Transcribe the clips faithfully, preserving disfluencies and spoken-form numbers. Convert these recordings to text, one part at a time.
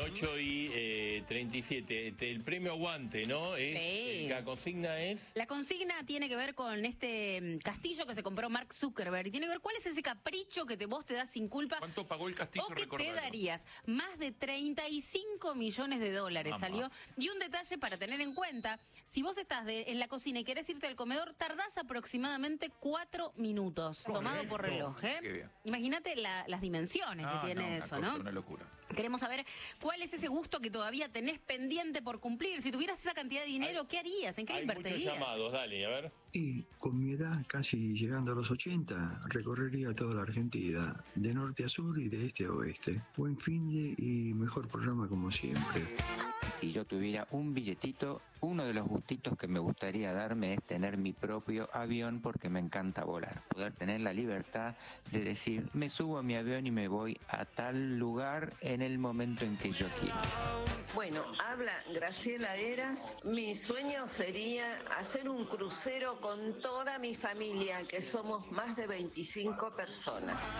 ocho y eh, treinta y siete. El premio Aguante, ¿no? Es, Sí. La consigna es... La consigna tiene que ver con este castillo que se compró Mark Zuckerberg. Y tiene que ver cuál es ese capricho que te, vos te das sin culpa. ¿Cuánto pagó el castillo? ¿O que Recordalo. te darías? Más de treinta y cinco millones de dólares Mamá. salió. Y un detalle para tener en cuenta, si vos estás de, en la cocina y querés irte al comedor, tardás aproximadamente cuatro minutos, tomado por reloj. ¿eh? Qué bien. Imagínate la- las dimensiones Ah, que tiene no, una eso, cosa, ¿no? Una locura. Queremos saber cuál es ese gusto que todavía tenés pendiente por cumplir. Si tuvieras esa cantidad de dinero, Hay- ¿qué harías? ¿En qué lo Hay muchos invertirías? llamados, dale, a ver. Y con mi edad, casi llegando a los ochenta, recorrería toda la Argentina, de norte a sur y de este a oeste. Buen fin de y mejor programa como siempre. Si yo tuviera un billetito, uno de los gustitos que me gustaría darme es tener mi propio avión porque me encanta volar. Poder tener la libertad de decir, me subo a mi avión y me voy a tal lugar en el momento en que yo quiera. Bueno, habla Graciela Eras. Mi sueño sería hacer un crucero con toda mi familia, que somos más de veinticinco personas.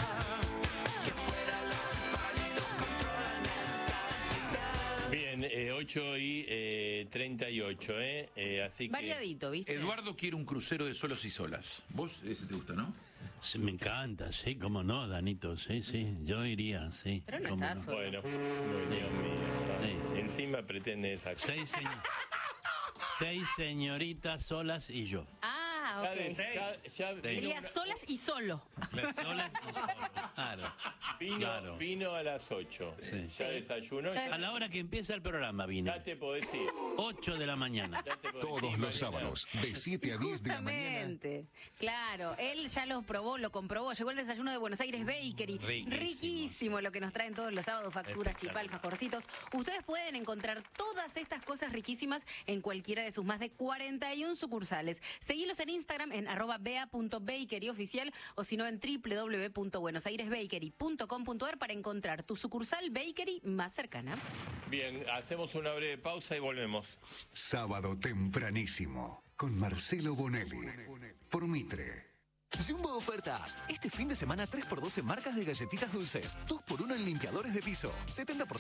Bien, eh, ocho y eh, treinta y ocho, ¿eh? Eh, así que... Variadito, ¿viste? Eduardo quiere un crucero de solos y solas. Vos, ese te gusta, ¿no? Sí, me encanta, sí, cómo no, Danito, sí, sí, yo iría, sí. Pero no cómo estás solo. Bueno, bueno, Dios mío. Sí. Encima pretende esa cosa. Seis, señor- Seis señoritas solas y yo. Ah, Ya ok. de- ya- ya vino Sería una- solas y solo. Las solas y solo, claro. Vino, Claro. vino a las ocho. Sí. Ya Sí. desayunó. Ya A la hora que empieza el programa vine. Ya te podés ir. Ocho de la mañana. Ya te podés Todos ir, los Mariana. sábados, de siete a diez de la mañana. Justamente. Claro, él ya lo probó, lo comprobó. Llegó el desayuno de Buenos Aires Bakery. Riquísimo. Riquísimo lo que nos traen todos los sábados, facturas, chipal, Espectacular. fajorcitos. Ustedes pueden encontrar todas estas cosas riquísimas en cualquiera de sus más de cuarenta y uno sucursales. Seguilos en Instagram en arroba bea punto bakery oficial o si no en doble u doble u doble u punto buenos aires bakery punto com punto a r para encontrar tu sucursal bakery más cercana. Bien, hacemos una breve pausa y volvemos. Sábado tempranísimo, con Marcelo Bonelli. Por Mitre. Jumbo Ofertas. Este fin de semana tres por doce marcas de galletitas dulces. dos por uno en limpiadores de piso. setenta por ciento